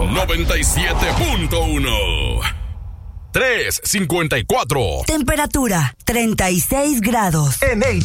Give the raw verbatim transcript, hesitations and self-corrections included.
noventa y siete punto uno. tres cincuenta y cuatro. Temperatura treinta y seis grados. En el